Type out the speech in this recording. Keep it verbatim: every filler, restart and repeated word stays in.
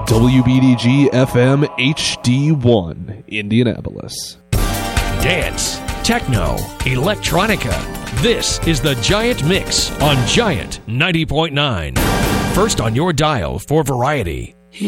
W B D G F M H D one, Indianapolis. Dance, techno, electronica. This is the Giant Mix on Giant ninety point nine. First on your dial for variety.